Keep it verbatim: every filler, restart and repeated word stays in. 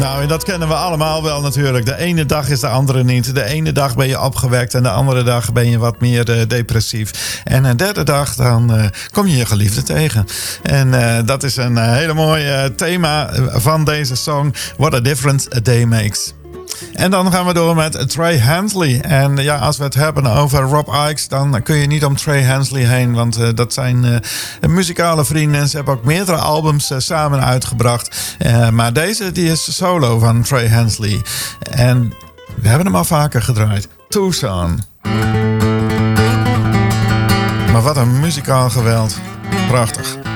Nou, en dat kennen we allemaal wel natuurlijk. De ene dag is de andere niet. De ene dag ben je opgewekt en de andere dag ben je wat meer uh, depressief. En een derde dag dan uh, kom je je geliefde tegen. En uh, dat is een uh, hele mooie uh, thema van deze song. What a difference a day makes. En dan gaan we door met Trey Hensley. En ja, als we het hebben over Rob Ickes, dan kun je niet om Trey Hensley heen. Want uh, dat zijn uh, muzikale vrienden. Ze hebben ook meerdere albums uh, samen uitgebracht. Uh, maar deze die is solo van Trey Hensley. En we hebben hem al vaker gedraaid. Tucson. Maar wat een muzikaal geweld. Prachtig.